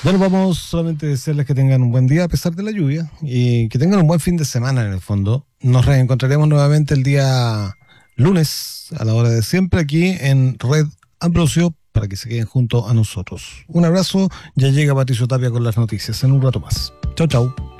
Bueno, vamos solamente a desearles que tengan un buen día a pesar de la lluvia y que tengan un buen fin de semana en el fondo. Nos reencontraremos nuevamente el día lunes a la hora de siempre aquí en Red Ambrosio para que se queden junto a nosotros. Un abrazo, ya llega Patricio Tapia con las noticias en un rato más. Chau, chau.